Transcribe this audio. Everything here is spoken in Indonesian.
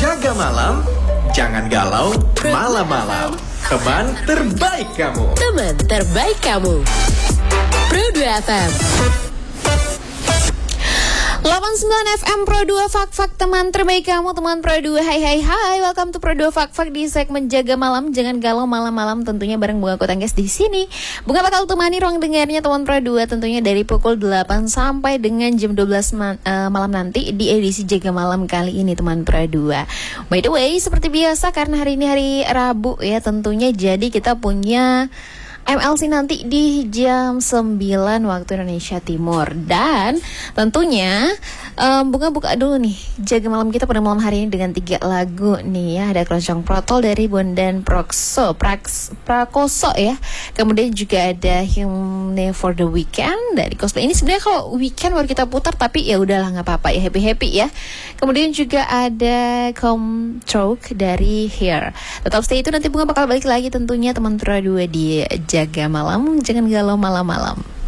Jaga malam, jangan galau malam-malam. Teman terbaik kamu. Teman terbaik kamu. Pro 2 FM 89 FM Pro 2 Fak teman terbaik kamu, teman Pro 2. Hai, welcome to Pro 2 Fak di segmen Jaga Malam, jangan galau malam-malam, tentunya bareng Bunga Kotangges di sini. Bunga bakal temani ruang dengarnya teman Pro 2 tentunya dari pukul 8 sampai dengan jam 12 malam nanti di edisi Jaga Malam kali ini teman Pro 2. By the way, seperti biasa karena hari ini hari Rabu ya tentunya, jadi kita punya MLC nanti di jam 9 waktu Indonesia Timur. Dan tentunya Bunga buka dulu nih Jaga Malam kita pada malam hari ini dengan 3 lagu nih ya. Ada Keroncong Protol dari Bondan Prakoso ya. Kemudian juga ada Hymne for the Weekend dari Cosplay. Ini sebenarnya kalau weekend baru kita putar, tapi ya udahlah nggak apa-apa ya, happy ya. Kemudian juga ada Comtroke dari Here. Tetap stay itu, nanti Bunga bakal balik lagi tentunya teman Pro 2 di Jaga Malam, jangan galau malam-malam.